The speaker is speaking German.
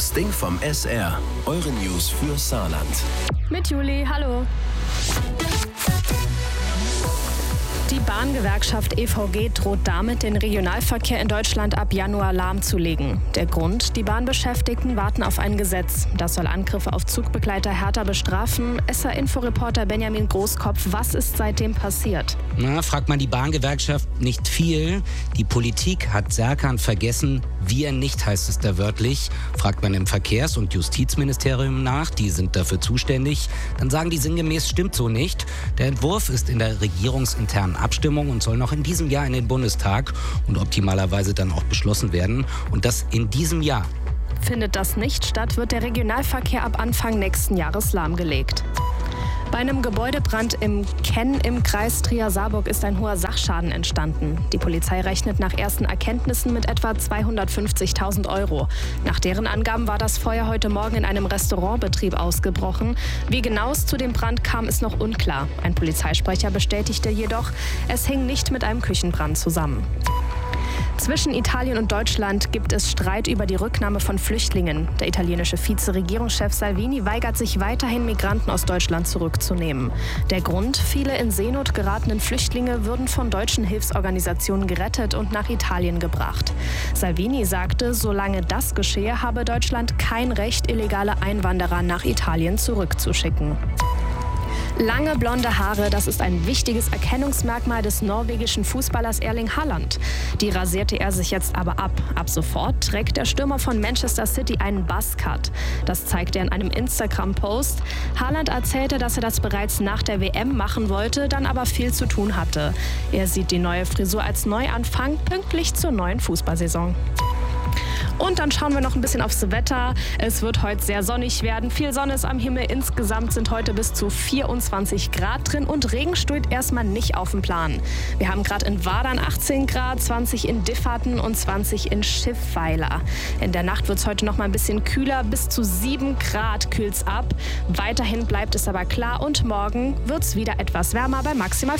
Das Ding vom SR. Eure News für Saarland. Mit Juli, hallo. Die Bahngewerkschaft EVG droht damit, den Regionalverkehr in Deutschland ab Januar lahmzulegen. Der Grund? Die Bahnbeschäftigten warten auf ein Gesetz. Das soll Angriffe auf Zugbegleiter härter bestrafen. SR-Info-Reporter Benjamin Großkopf, was ist seitdem passiert? Fragt man die Bahngewerkschaft nicht viel. Die Politik hat Serkan vergessen. Wir nicht, heißt es da wörtlich. Fragt man im Verkehrs- und Justizministerium nach, die sind dafür zuständig, dann sagen die sinngemäß, stimmt so nicht. Der Entwurf ist in der regierungsinternen Abstimmung und soll noch in diesem Jahr in den Bundestag und optimalerweise dann auch beschlossen werden. Und das in diesem Jahr. Findet das nicht statt, wird der Regionalverkehr ab Anfang nächsten Jahres lahmgelegt. Bei einem Gebäudebrand im Kenn im Kreis Trier-Saarburg ist ein hoher Sachschaden entstanden. Die Polizei rechnet nach ersten Erkenntnissen mit etwa 250.000 €. Nach deren Angaben war das Feuer heute Morgen in einem Restaurantbetrieb ausgebrochen. Wie genau es zu dem Brand kam, ist noch unklar. Ein Polizeisprecher bestätigte jedoch, es hing nicht mit einem Küchenbrand zusammen. Zwischen Italien und Deutschland gibt es Streit über die Rücknahme von Flüchtlingen. Der italienische Vize-Regierungschef Salvini weigert sich weiterhin, Migranten aus Deutschland zurückzunehmen. Der Grund? Viele in Seenot geratenen Flüchtlinge würden von deutschen Hilfsorganisationen gerettet und nach Italien gebracht. Salvini sagte, solange das geschehe, habe Deutschland kein Recht, illegale Einwanderer nach Italien zurückzuschicken. Lange blonde Haare, das ist ein wichtiges Erkennungsmerkmal des norwegischen Fußballers Erling Haaland. Die rasierte er sich jetzt aber ab. Ab sofort trägt der Stürmer von Manchester City einen Buzzcut. Das zeigte er in einem Instagram-Post. Haaland erzählte, dass er das bereits nach der WM machen wollte, dann aber viel zu tun hatte. Er sieht die neue Frisur als Neuanfang pünktlich zur neuen Fußballsaison. Und dann schauen wir noch ein bisschen aufs Wetter. Es wird heute sehr sonnig werden. Viel Sonne ist am Himmel. Insgesamt sind heute bis zu 24 Grad drin und Regen steht erstmal nicht auf dem Plan. Wir haben gerade in Wadern 18 Grad, 20 in Differten und 20 in Schiffweiler. In der Nacht wird es heute noch mal ein bisschen kühler. Bis zu 7 Grad kühlt es ab. Weiterhin bleibt es aber klar und morgen wird es wieder etwas wärmer bei maximal